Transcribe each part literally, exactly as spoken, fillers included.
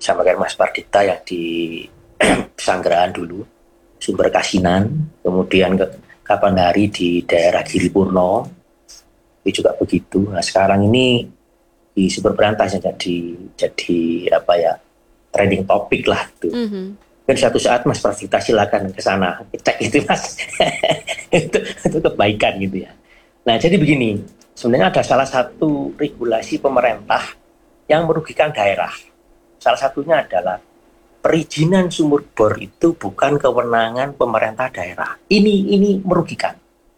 disampaikan Mas Pardita yang di Pesanggerahan dulu, Sumber Kasinan, kemudian ke Kapandari di daerah Giripurno, itu juga begitu. Nah sekarang ini di Sumber Berantas yang jadi jadi apa ya trending topik lah itu. Mhm. Dan suatu saat Mas Pardita silakan ke sana cek itu Mas. itu, itu kebaikan gitu ya. Nah jadi begini, sebenarnya ada salah satu regulasi pemerintah yang merugikan daerah. Salah satunya adalah perizinan sumur bor itu bukan kewenangan pemerintah daerah. Ini ini merugikan.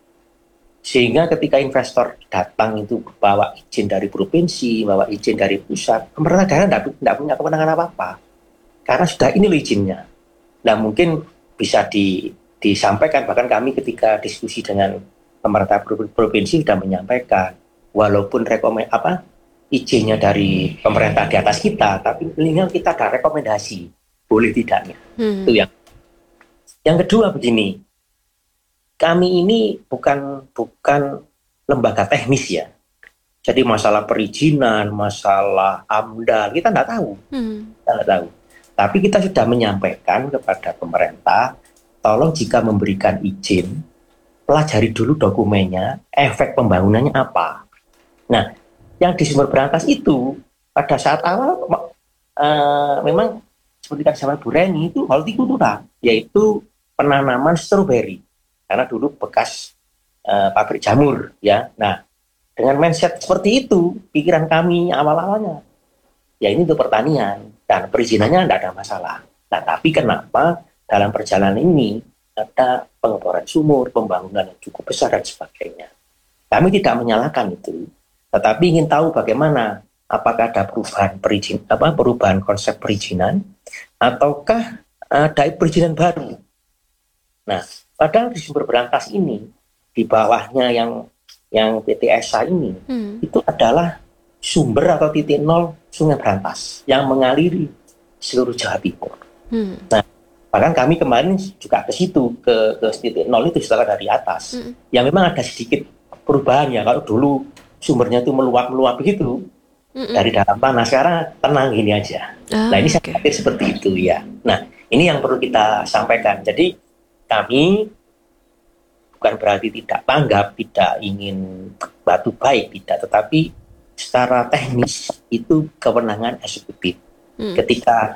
Sehingga ketika investor datang itu bawa izin dari provinsi, bawa izin dari pusat, pemerintah daerah tidak punya kewenangan apa-apa. Karena sudah ini izinnya. Nah mungkin bisa di, disampaikan, bahkan kami ketika diskusi dengan pemerintah provinsi sudah menyampaikan, walaupun rekomend apa izinnya dari pemerintah di atas kita, tapi minimal kita ada rekomendasi, boleh tidaknya. Hmm. Itu yang. Yang kedua begini, kami ini bukan bukan lembaga teknis ya. Jadi masalah perizinan, masalah AMDAL kita nggak tahu, Hmm. kita nggak tahu. Tapi kita sudah menyampaikan kepada pemerintah, tolong jika memberikan izin, pelajari dulu dokumennya, efek pembangunannya apa. Nah, yang di Sumber Berantas itu, pada saat awal, uh, memang seperti kan zaman Bu Reni, itu hortikultura, yaitu penanaman stroberi. Karena dulu bekas uh, pabrik jamur, ya. Nah, dengan mindset seperti itu, pikiran kami awal-awalnya, ya ini untuk pertanian dan perizinannya tidak ada masalah. Nah, tapi kenapa dalam perjalanan ini ada pengeboran sumur, pembangunan yang cukup besar dan sebagainya. Kami tidak menyalahkan itu, tetapi ingin tahu bagaimana, apakah ada perubahan perizin, apa perubahan konsep perizinan, ataukah ada perizinan baru. Nah, padahal di Sumber Berantas ini, di bawahnya yang yang P T S A ini, hmm. itu adalah sumber atau titik nol Sungai Berantas yang mengaliri seluruh Jawa Timur. Hmm. Nah, bahkan kami kemarin juga ke situ, ke, ke titik nol itu setelah dari atas. Hmm. Ya memang ada sedikit perubahan ya, kalau dulu sumbernya itu meluap-meluap begitu, hmm. dari dalam tanah, sekarang tenang gini aja. Ah, nah ini okay. Saya pikir seperti itu ya. Nah ini yang perlu kita sampaikan. Jadi kami bukan berarti tidak tanggap, tidak ingin batu baik, tidak, tetapi secara teknis itu kewenangan eksekutif. Hmm. Ketika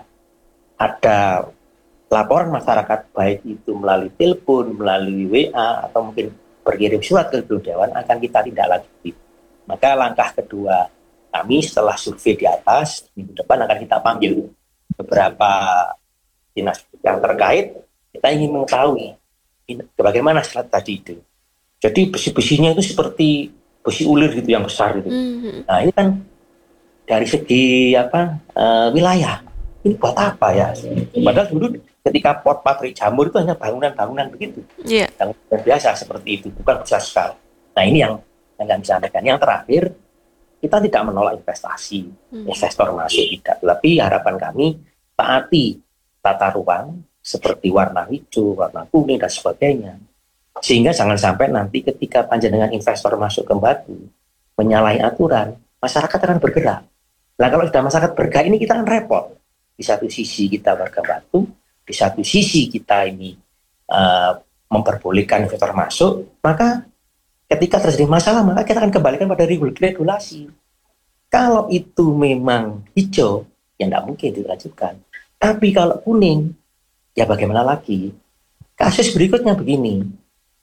ada laporan masyarakat baik itu melalui telepon, melalui W A atau mungkin berkirim surat ke Dewan, akan kita tindak lanjuti. Maka langkah kedua kami setelah survei di atas, minggu depan akan kita panggil beberapa dinas yang terkait. Kita ingin mengetahui bagaimana strategi tadi itu. Jadi besi-besinya itu seperti besi ulir gitu yang besar itu. Mm-hmm. Nah ini kan dari segi apa uh, wilayah ini buat apa ya? Padahal dulu ketika pot pabrik jamur itu hanya bangunan-bangunan begitu, yeah. yang biasa seperti itu, bukan besar sekali. Nah ini yang yang kami sampaikan. Yang terakhir, kita tidak menolak investasi, mm-hmm. investor masuk tidak, tapi harapan kami taati tata ruang seperti warna hijau, warna kuning dan sebagainya. Sehingga jangan sampai nanti ketika panjenengan investor masuk ke Batu menyalahi aturan, masyarakat akan bergerak. Nah kalau sudah masyarakat bergerak ini kita akan repot. Di satu sisi kita warga Batu, di satu sisi kita ini uh, memperbolehkan investor masuk, maka ketika terjadi masalah maka kita akan kembalikan pada regulasi. Kalau itu memang hijau, ya tidak mungkin dilanjutkan. Tapi kalau kuning, ya bagaimana lagi? Kasus berikutnya begini.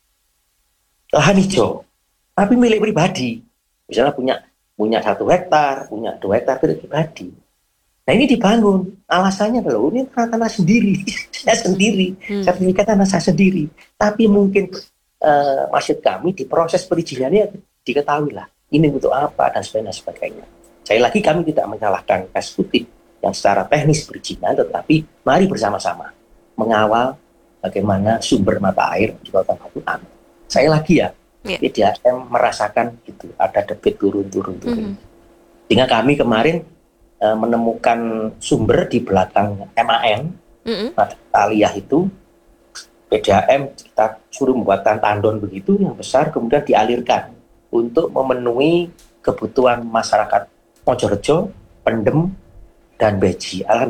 Lahan hijau, tapi milik pribadi, misalnya punya punya satu hektar, punya dua hektar milik pribadi. Nah ini dibangun, alasannya loh ini tanah sendiri, saya sendiri, hmm. sertifikat tanah saya sendiri. Tapi mungkin uh, maksud kami di proses perizinannya diketahui lah, ini untuk apa dan sebagainya sebagainya. Sekali lagi kami tidak menyalahkan eksekutif yang secara teknis perizinan, tetapi mari bersama-sama mengawal bagaimana sumber mata air di Kota Batu aman. Saya lagi ya, yeah. P D A M merasakan gitu, ada debit turun-turun-turun. Mm-hmm. Sehingga kami kemarin uh, menemukan sumber di belakang M A N, mm-hmm. Aliyah itu, P D A M kita suruh membuatkan tandon begitu yang besar, kemudian dialirkan untuk memenuhi kebutuhan masyarakat Mojorejo, Pendem, dan Beji.